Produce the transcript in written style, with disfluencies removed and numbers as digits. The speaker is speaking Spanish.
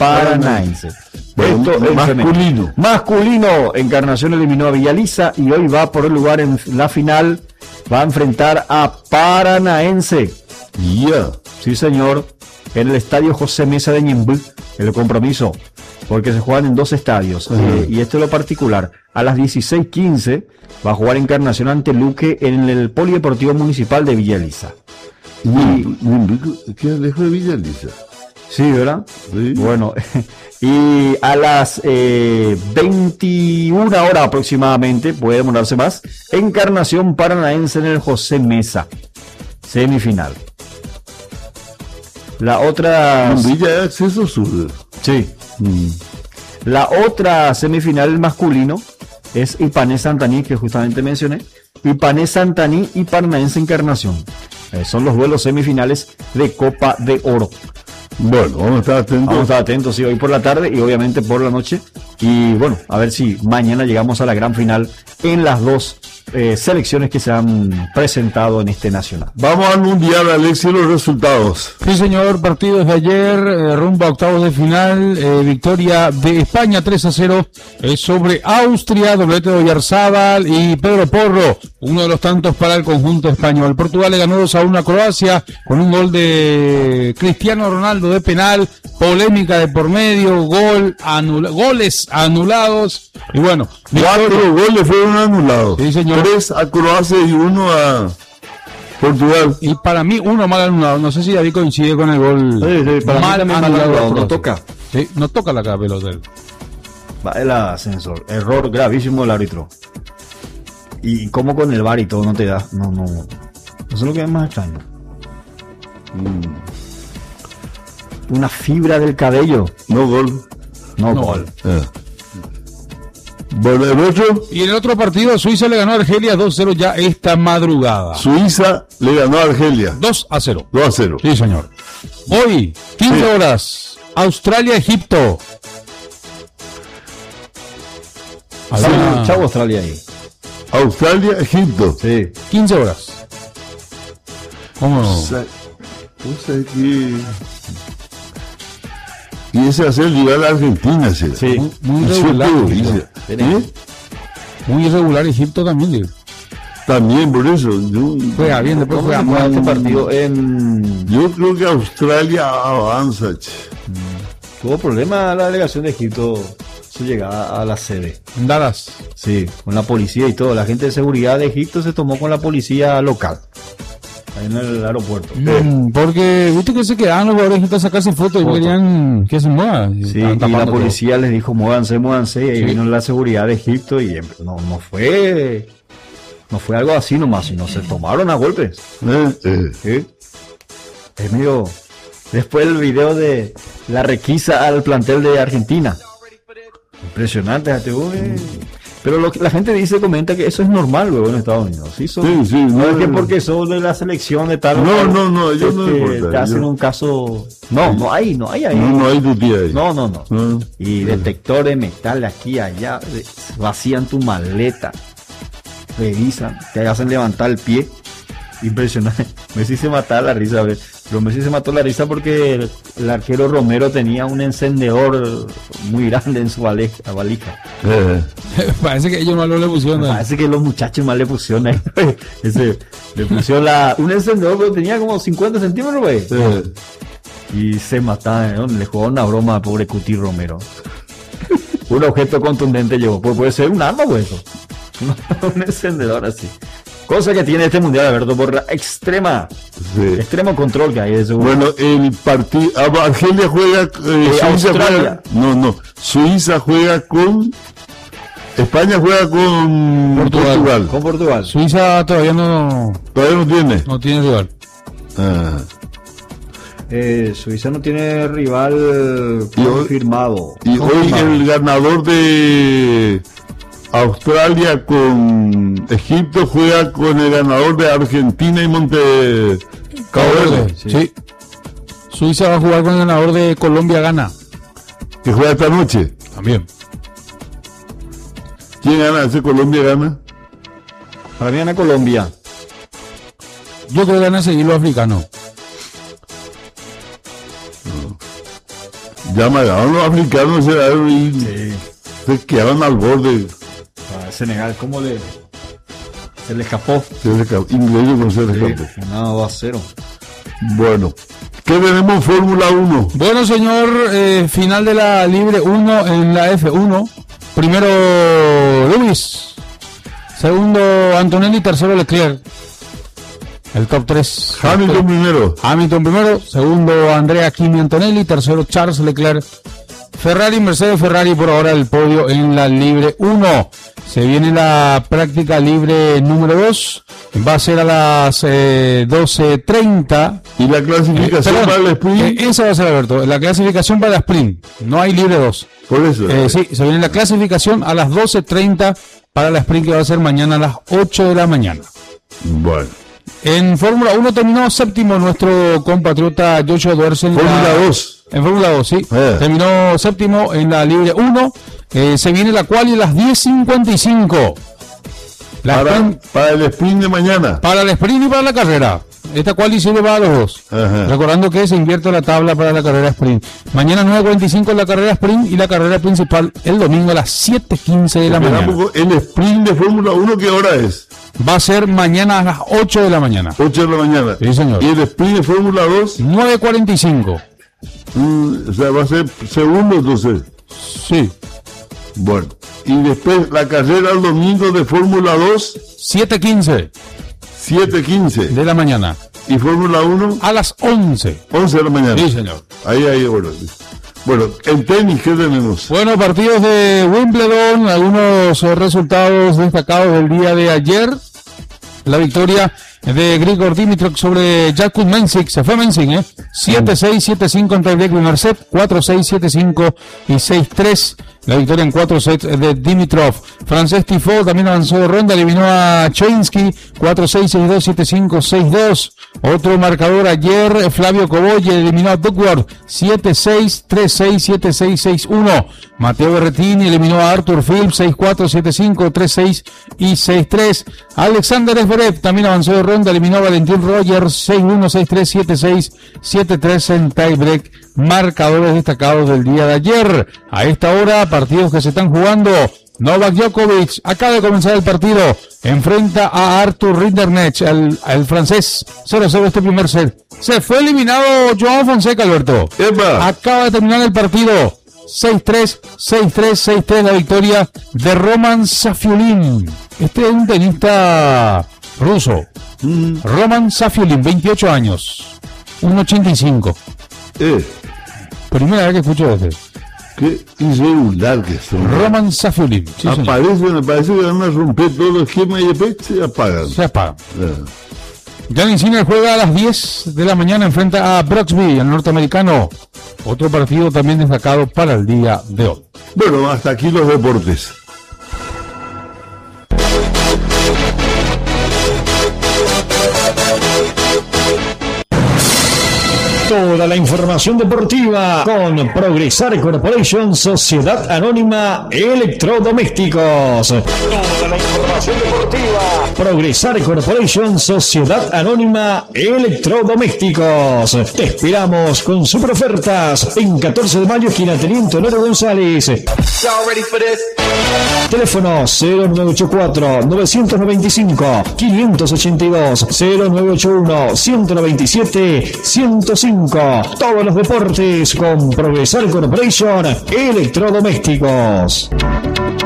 Paranaense. Bueno, Esto es masculino. Masculino, Encarnación eliminó a Villaliza y hoy va por el lugar en la final. Va a enfrentar a Paranaense. Sí, señor. En el estadio José Mesa de Ñemby, el compromiso. Porque se juegan en dos estadios. Y esto es lo particular. A las 16:15 va a jugar Encarnación ante Luque en el Polideportivo Municipal de Villaliza. ¿Qué lejos de Villaliza? Sí, ¿verdad? Sí. Bueno, y a las 21 horas aproximadamente, puede demorarse más, Encarnación Paranaense en el José Mesa, semifinal. La otra... Villa de acceso sur. Sí. La otra semifinal masculino es Ipané Santaní, que justamente mencioné. Ipané Santaní y Paranaense Encarnación. Son los duelos semifinales de Copa de Oro. Bueno, vamos a estar atentos. Vamos a estar atentos, sí, hoy por la tarde y obviamente por la noche. Y bueno, a ver si mañana llegamos a la gran final en las dos selecciones que se han presentado en este nacional. Vamos al mundial, Alexis, los resultados. Sí, señor, partidos de ayer, rumbo a octavos de final, victoria de España 3-0 sobre Austria, doblete de Oyarzábal y Pedro Porro, uno de los tantos para el conjunto español. Portugal le ganó 2-1 a Croacia con un gol de Cristiano Ronaldo de penal, polémica de por medio, goles anulados y bueno. 4 goles fueron anulados. Sí, señor. 3 a Croacia y 1 a Portugal. Y para mí uno mal anulado. No sé si David coincide con el gol. Sí, para mal mí anulado. no toca. Sí, no toca la pelota. Va el ascensor. Error gravísimo del árbitro. Y como con el VAR y todo no te da. No. Eso es lo que es más extraño. Una fibra del cabello. No gol. No gol. Bueno, el otro. Y en el otro partido, Suiza le ganó a Argelia 2-0 ya esta madrugada. Suiza le ganó a Argelia 2-0. 2-0. Sí, señor. Hoy, 15 horas, Australia-Egipto. Chau Australia ahí. Australia, Egipto. Sí. 15 horas. ¿Cómo no? O sea que... Y ese va a ser el rival a Argentina, ¿será? Sí. Muy irregular. ¿Eh? Muy irregular Egipto también, digo. También por eso. Juega bien, después juega ¿Cómo se llama mal. este partido en... Yo creo que Australia avanza. Tuvo problema la delegación de Egipto su llegada a la sede. En Dallas. Sí, con la policía y todo. La gente de seguridad de Egipto se tomó con la policía local. Ahí en el aeropuerto. Porque viste que se quedaban los jugadores a sacarse fotos y querían que se muevan. Sí, y la policía les dijo muévanse, y ahí vino la seguridad de Egipto y no fue algo así nomás, sino se tomaron a golpes. ¿Sí? Es medio... Después el video de la requisa al plantel de Argentina. Impresionante, pero la gente comenta que eso es normal luego en Estados Unidos. Sí, no es que porque son de la selección de tal no, yo no importa. Te hacen un caso. No hay ahí. No hay tu tía ahí. No. Y detector de metal aquí allá, vacían tu maleta, revisan, te hacen levantar el pie. Impresionante. Messi se mataba la risa, pero Messi se mató la risa porque el arquero Romero tenía un encendedor muy grande en su valija. Parece que ellos más no le pusieron. Parece que los muchachos más le pusieron ahí. Le pusieron un encendedor, pero tenía como 50 centímetros, güey. Y se mataba, ¿no? Le jugó una broma al pobre Cuti Romero. Un objeto contundente llevó. Puede ser un arma, güey, eso. Un encendedor así. Cosa que tiene este mundial, Alberto, por la extremo control que hay de seguro. Bueno, el partido... Argelia juega... Australia. Suiza juega con... España juega con Portugal. Con Portugal. Suiza todavía no tiene. No tiene rival. Suiza no tiene rival confirmado. Y hoy el ganador de... Australia con Egipto juega con el ganador de Argentina y Cabo Verde. Sí. Suiza va a jugar con el ganador de Colombia-Ghana. Que juega esta noche. También. ¿Quién gana? ¿Ese Colombia gana? Para mí gana Colombia. Yo creo que van a seguir los africanos. Llamaron los africanos y se quedaron al borde. Senegal, ¿cómo se le escapó? Increíble con se le escapó. Nada, 2-0. Bueno, ¿qué tenemos en Fórmula 1? Bueno, señor, final de la Libre 1 en la F1. Primero Lewis, segundo Antonelli, tercero Leclerc. El top 3. Hamilton primero, segundo Andrea Kimi Antonelli, tercero Charles Leclerc. Ferrari, Mercedes Ferrari por ahora el podio en la Libre 1. Se viene la práctica libre número 2. Va a ser a las 12:30. ¿Y la clasificación para el sprint? Esa va a ser, Alberto. La clasificación para el sprint. No hay libre 2. Por eso. Sí, se viene la clasificación a las 12:30 para la sprint, que va a ser mañana a las 8 de la mañana. Bueno. En Fórmula 1 terminó séptimo nuestro compatriota Joshua Doersen. Fórmula 2. En Fórmula 2, sí. Terminó séptimo en la Libre 1. Se viene la quali a las 10:55. Para el sprint de mañana. Para el sprint y para la carrera. Esta quali sirve para los dos. Ajá. Recordando que se invierte la tabla para la carrera sprint. Mañana 9:45 la carrera sprint y la carrera principal el domingo a las 7:15 de la mañana. ¿El sprint de Fórmula 1 qué hora es? Va a ser mañana a las 8 de la mañana. 8 de la mañana. Sí, señor. ¿Y el sprint de Fórmula 2? 9:45. O sea, va a ser segundo entonces. Sí. Bueno. Y después la carrera el domingo de Fórmula 2. 7:15. 7:15 de la mañana. ¿Y Fórmula 1? A las 11. 11 de la mañana. Sí, señor. Ahí, bueno. Bueno, en tenis, ¿qué tenemos? Bueno, partidos de Wimbledon, algunos resultados destacados del día de ayer. La victoria de Grigor Dimitrov sobre Jakub Mensik. Se fue Mensik, 7-6, 7-5 en tiebreak primer set, 4-6, 7-5 y 6-3. La victoria en 4 sets de Dimitrov. Francés Tifoe también avanzó de ronda, eliminó a Choinsky, 4-6, 6-2, 7-5, 6-2. Otro marcador ayer, Flavio Cobolle eliminó a Duckworth, 7-6, 3-6, 7-6, 6-1. Matteo Berrettini eliminó a Arthur Phillips, 6-4, 7-5, 3-6 y 6-3. Alexander Zverev también avanzó de ronda, eliminó a Valentín Rogers, 6-1, 6-3, 7-6, 7-3 en tiebreak. Marcadores destacados del día de ayer. A esta hora, partidos que se están jugando. Novak Djokovic acaba de comenzar el partido. Enfrenta a Arthur Rinderknecht, el francés. 0-0 este primer set. Se fue eliminado Joao Fonseca, Alberto. ¡Epa! Acaba de terminar el partido. 6-3, 6-3, 6-3 la victoria de Roman Safiulin. Este es un tenista ruso. Roman Safiulin, 28 años. 1.85. Primera vez que escucho de este. Qué irregular que son. Roman Safiulin. Sí, parece que van a romper todos los esquemas y después se apagan. Jannik Sinner juega a las 10 de la mañana, enfrenta a Brooksby, el norteamericano. Otro partido también destacado para el día de hoy. Bueno, hasta aquí los deportes. Toda la información deportiva con Progresar Corporation, Sociedad Anónima Electrodomésticos. Toda la información deportiva. Progresar Corporation, Sociedad Anónima Electrodomésticos. Te esperamos con super ofertas en 14 de mayo, esquina Teniente Honor González. Teléfono 0984-995-582, 0981-197-105. Todos los deportes con Progresar Corporation Electrodomésticos.